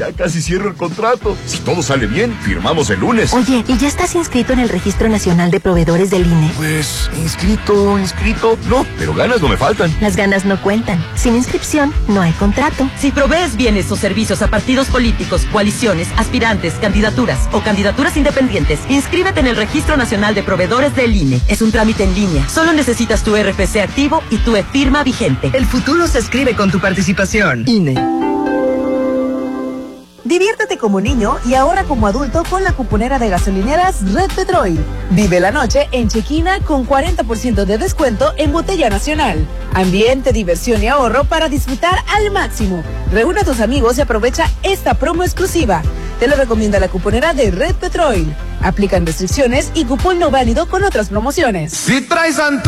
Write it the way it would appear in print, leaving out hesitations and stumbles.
Ya casi cierro el contrato. Si todo sale bien, firmamos el lunes. Oye, ¿y ya estás inscrito en el Registro Nacional de Proveedores del INE? Pues, inscrito. No, pero ganas no me faltan. Las ganas no cuentan. Sin inscripción, no hay contrato. Si provees bienes o servicios a partidos políticos, coaliciones, aspirantes, candidaturas o candidaturas independientes, inscríbete en el Registro Nacional de Proveedores del INE. Es un trámite en línea. Solo necesitas tu RFC activo y tu e-firma vigente. El futuro se escribe con tu participación. INE. Diviértete como niño y ahorra como adulto con la cuponera de gasolineras Red Petrol. Vive la noche en Chequina con 40% de descuento en botella nacional. Ambiente, diversión y ahorro para disfrutar al máximo. Reúne a tus amigos y aprovecha esta promo exclusiva. Te lo recomienda la cuponera de Red Petrol. Aplican restricciones y cupón no válido con otras promociones. Si traes